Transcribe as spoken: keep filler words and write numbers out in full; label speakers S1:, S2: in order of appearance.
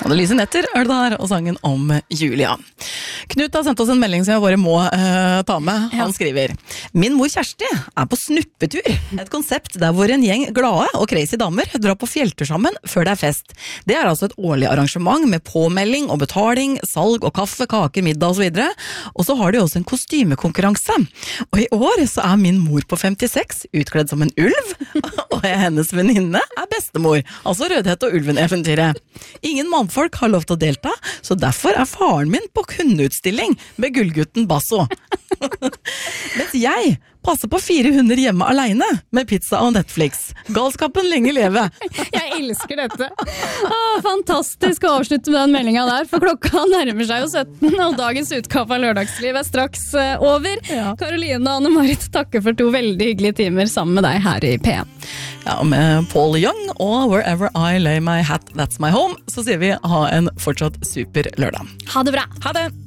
S1: Annelise Netter er det der, og sangen om Julia. Knut har sendt oss en melding som jeg bare må uh, ta med. Han skriver: Min mor Kjersti er på snuppetur. Et konsept der hvor en gjeng glade og crazy damer drar på fjelltur sammen før det er fest. Det er altså et årlig arrangement med påmelding og betaling, salg og kaffe, kaker, middag og så videre. Og så har de også en kostymekonkurranse. Og i år så er min mor på femtiseks utkledd som en ulv, og hennes venninne er bestemor, altså Rødhette og ulven-eventyret. Ingen mannfolk har lov til å delta, så derfor er faren min på kundeutstilling med gullgutten Basso. Mens jeg passer på fire hunder hjemme alene med pizza og Netflix. Galskapen lenge leve.
S2: Jeg elsker dette. Åh, fantastisk å avslutte med den meldingen der, for klokka nærmer seg jo sytten, og dagens utgave av Lørdagsliv er straks uh, over. Ja. Karoline og Anne-Marit takker for to veldig hyggelige timer sammen med deg her i P en.
S1: Ja, med Paul Young og Wherever I Lay My Hat, That's My Home, så sier vi ha en fortsatt super lørdag.
S2: Ha det bra.
S1: Ha det!